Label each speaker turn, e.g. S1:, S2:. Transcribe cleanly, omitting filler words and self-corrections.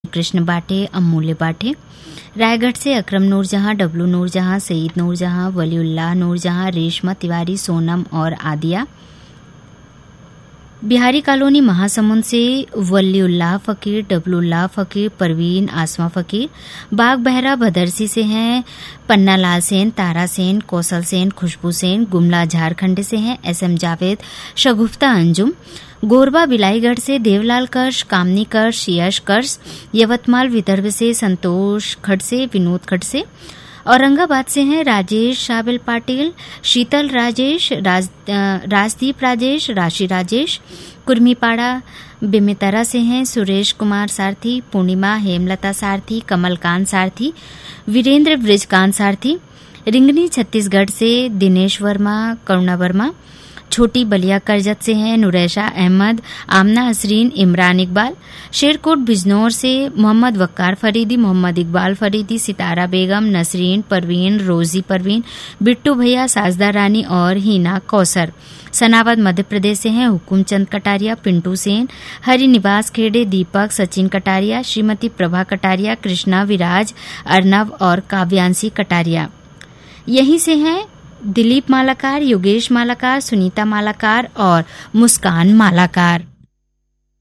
S1: कृष्ण बाटे, अमूल्य बाटे। रायगढ़ से अकरम नूरजहां, डब्लू नूरजहां, सईद नूरजहां, वलीउल्लाह नूरजहां, रेशमा तिवारी, सोनम और आदिया। बिहारी कॉलोनी महासमुंद से वलीउल्लाह फकीर, डब्लुल्लाह फकीर, परवीन आसमा फकीर। बाग बहरा भदरसी से हैं पन्नालाल सेन, तारा सेन, कौशल सेन, खुशबू सेन। गुमला झारखंड से हैं एसएम जावेद, शगुफ्ता अंजुम। गोरबा बिलाईगढ़ से देवलाल कर्ष, कामनी कर्ष, यश कर्ष। यवतमाल विदर्भ से संतोष खड़से, विनोद खड़से। औरंगाबाद से हैं राजेश शाबिल पाटिल, शीतल राजेश, राजदीप राजेश, राशि राजेश। कुर्मीपाड़ा बेमेतरा से हैं सुरेश कुमार सारथी, पूर्णिमा हेमलता सारथी, कमलकांत सारथी, वीरेंद्र ब्रिजकांत सारथी। रिंगनी छत्तीसगढ़ से दिनेश वर्मा, करुणा वर्मा। छोटी बलिया करजत से हैं नुरैशा अहमद, आमना हसरीन, इमरान इकबाल। शेरकोट बिजनौर से मोहम्मद वक्कार फरीदी, मोहम्मद इकबाल फरीदी, सितारा बेगम, नसरीन परवीन, रोजी परवीन, बिट्टू भैया, साजदा रानी और हीना कौसर। सनावद मध्य प्रदेश से हैं हुकुमचंद कटारिया, पिंटू सेन। हरि निवास खेड़े दीपक, सचिन कटारिया, श्रीमती प्रभा कटारिया, कृष्णा विराज, अर्नव और काव्यांशी कटारिया। यहीं से हैं दिलीप मालाकार, योगेश मालाकार, सुनीता मालाकार और मुस्कान मालाकार।